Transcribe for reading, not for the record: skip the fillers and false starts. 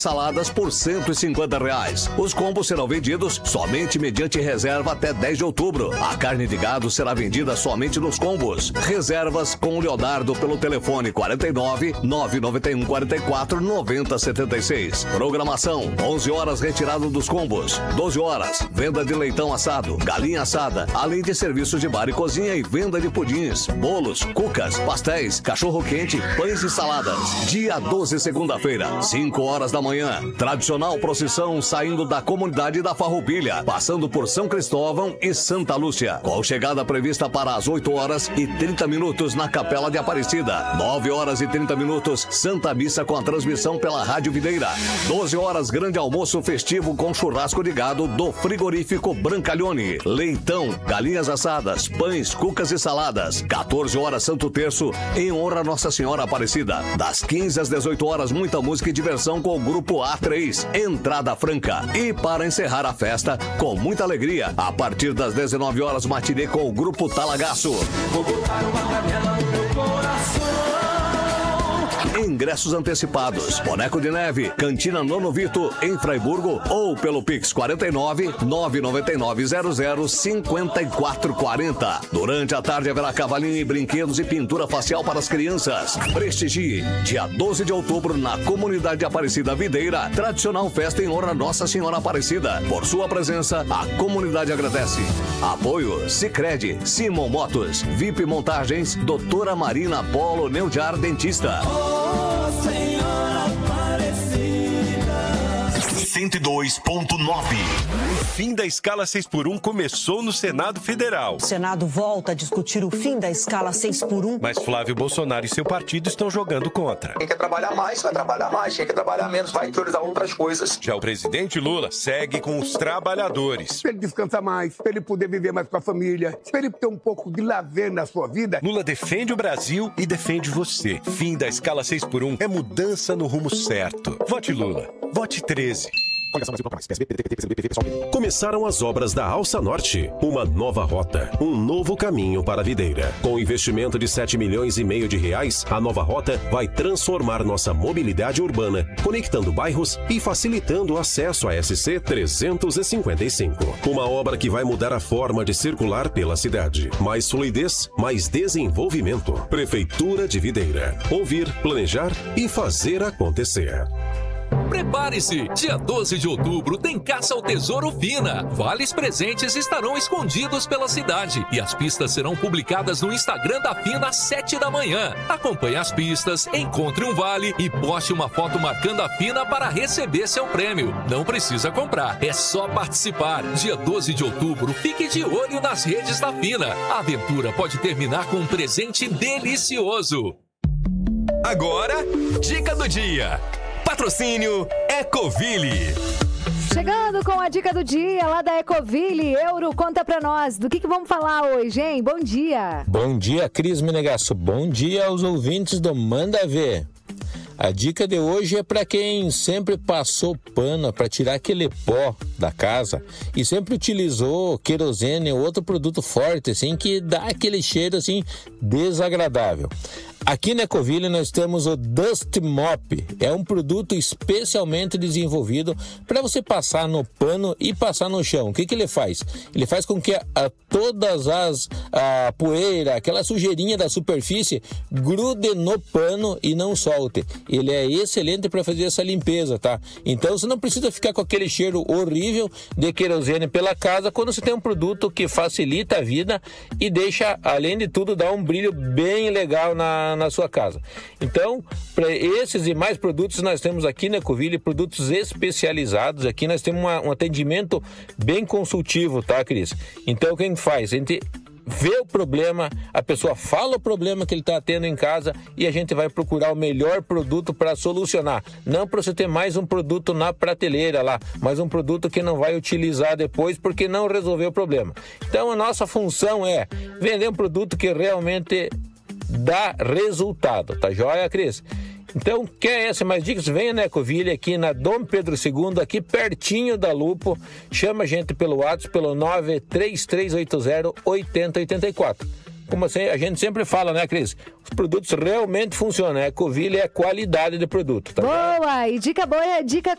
Saladas por R$ 150. Os combos serão vendidos somente mediante reserva até 10 de outubro. A carne de gado será vendida somente nos combos. Reservas com o Leonardo pelo telefone 49 991 44 90 76. Programação: 11 horas retirada dos combos, 12 horas venda de leitão assado, galinha assada, além de serviços de bar e cozinha e venda de pudins, bolos, cucas, pastéis, cachorro quente, pães e saladas. Dia 12, segunda-feira, 5 horas da manhã. Tradicional procissão saindo da comunidade da Farroupilha, passando por São Cristóvão e Santa Lúcia, com chegada prevista para as 8 horas e 30 minutos na Capela de Aparecida. 9 horas e 30 minutos, Santa Missa com a transmissão pela Rádio Videira. 12 horas, grande almoço festivo com churrasco de gado do frigorífico Brancalhone. Leitão, galinhas assadas, pães, cucas e saladas. 14 horas, Santo Terço, em honra a Nossa Senhora Aparecida. Das 15 às 18 horas, muita música e diversão com o grupo A3, entrada franca. E para encerrar a festa, com muita alegria, a partir das 19 horas, matinê com o grupo Talagaço. Vou botar uma canela no meu coração. Ingressos antecipados, Boneco de Neve, Cantina Nono Vito, em Fraiburgo, ou pelo Pix 49 999 00 54 40. Durante a tarde haverá cavalinho e brinquedos e pintura facial para as crianças. Prestigie, dia 12 de outubro, na comunidade Aparecida Videira, tradicional festa em honra a Nossa Senhora Aparecida. Por sua presença, a comunidade agradece. Apoio: Sicredi, Simon Motos, VIP Montagens, Doutora Marina Polo Neujar Dentista. Senhora Aparecida. 102.9. O fim da escala 6x1 começou no Senado Federal. O Senado volta a discutir o fim da escala 6x1. Mas Flávio Bolsonaro e seu partido estão jogando contra. Quem quer trabalhar mais, vai trabalhar mais. Quem quer trabalhar menos, vai priorizar outras coisas. Já o presidente Lula segue com os trabalhadores. Para ele descansar mais, para ele poder viver mais com a família, para ele ter um pouco de lazer na sua vida. Lula defende o Brasil e defende você. Fim da escala 6x1 é mudança no rumo certo. Vote Lula. Vote 13. Começaram as obras da Alça Norte, uma nova rota, um novo caminho para a Videira. Com investimento de 7,5 milhões de reais, a nova rota vai transformar nossa mobilidade urbana, conectando bairros e facilitando o acesso à SC 355. Uma obra que vai mudar a forma de circular pela cidade. Mais fluidez, mais desenvolvimento. Prefeitura de Videira. Ouvir, planejar e fazer acontecer. Prepare-se! Dia 12 de outubro tem Caça ao Tesouro Fina. Vales presentes estarão escondidos pela cidade e as pistas serão publicadas no Instagram da Fina às 7 da manhã. Acompanhe as pistas, encontre um vale e poste uma foto marcando a Fina para receber seu prêmio. Não precisa comprar, é só participar. Dia 12 de outubro, fique de olho nas redes da Fina. A aventura pode terminar com um presente delicioso. Agora, dica do dia. Patrocínio Ecoville. Chegando com a dica do dia lá da Ecoville. Euro, conta pra nós. Do que vamos falar hoje, hein? Bom dia. Bom dia, Cris Menegasso. Bom dia aos ouvintes do Manda Ver. A dica de hoje é para quem sempre passou pano para tirar aquele pó da casa e sempre utilizou querosene ou outro produto forte, assim, que dá aquele cheiro, assim, desagradável. Aqui na Ecoville nós temos o Dust Mop. É um produto especialmente desenvolvido para você passar no pano e passar no chão. O que ele faz? Ele faz com que todas a poeira, aquela sujeirinha da superfície grude no pano e não solte. Ele é excelente para fazer essa limpeza, tá? Então você não precisa ficar com aquele cheiro horrível de querosene pela casa quando você tem um produto que facilita a vida e deixa, além de tudo, dá um brilho bem legal na sua casa. Então, para esses e mais produtos, nós temos aqui na Ecoville produtos especializados. Aqui nós temos um atendimento bem consultivo, tá, Cris? Então, o que a gente faz? A gente vê o problema, a pessoa fala o problema que ele está tendo em casa e a gente vai procurar o melhor produto para solucionar. Não para você ter mais um produto na prateleira lá, mas um produto que não vai utilizar depois porque não resolveu o problema. Então, a nossa função é vender um produto que realmente dá resultado, tá joia, Cris? Então, quer essa mais dicas? Venha na Ecoville, aqui na Dom Pedro II, aqui pertinho da Lupo. Chama a gente pelo WhatsApp, pelo 933808084. Como assim, a gente sempre fala, né, Cris? Os produtos realmente funcionam. A Ecoville é qualidade de produto, tá? Boa! E dica boa é dica